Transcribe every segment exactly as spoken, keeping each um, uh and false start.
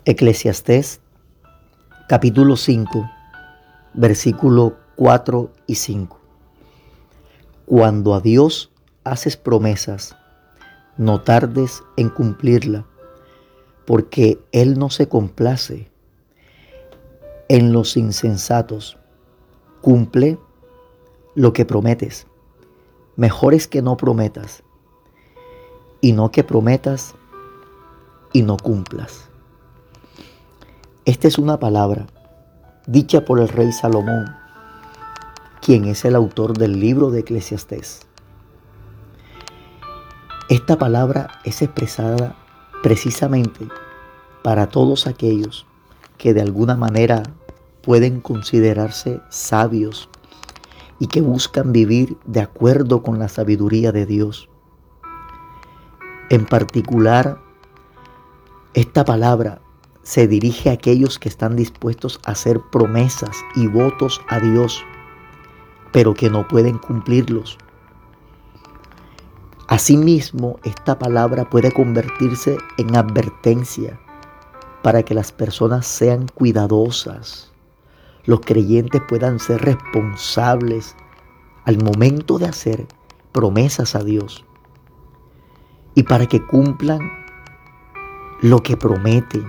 Eclesiastés capítulo cinco, versículo cuatro y cinco. Cuando a Dios haces promesas, no tardes en cumplirla, porque Él no se complace en los insensatos. Cumple lo que prometes. Mejor es que no prometas, y no que prometas y no cumplas. Esta es una palabra dicha por el rey Salomón, quien es el autor del libro de Eclesiastés. Esta palabra es expresada precisamente para todos aquellos que de alguna manera pueden considerarse sabios y que buscan vivir de acuerdo con la sabiduría de Dios. En particular, esta palabra se dirige a aquellos que están dispuestos a hacer promesas y votos a Dios, pero que no pueden cumplirlos. Asimismo, esta palabra puede convertirse en advertencia para que las personas sean cuidadosas, los creyentes puedan ser responsables al momento de hacer promesas a Dios y para que cumplan lo que prometen.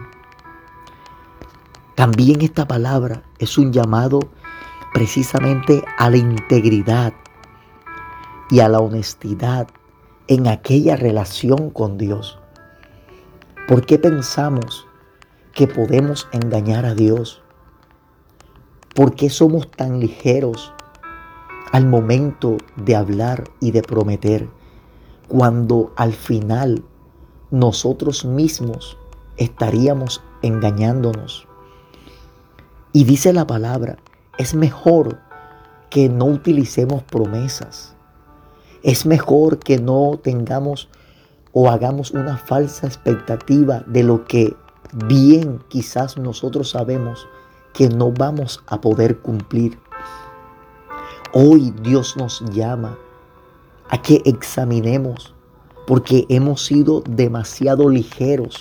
También esta palabra es un llamado precisamente a la integridad y a la honestidad en aquella relación con Dios. ¿Por qué pensamos que podemos engañar a Dios? ¿Por qué somos tan ligeros al momento de hablar y de prometer, cuando al final nosotros mismos estaríamos engañándonos? Y dice la palabra, es mejor que no utilicemos promesas. Es mejor que no tengamos o hagamos una falsa expectativa de lo que bien quizás nosotros sabemos que no vamos a poder cumplir. Hoy Dios nos llama a que examinemos, porque hemos sido demasiado ligeros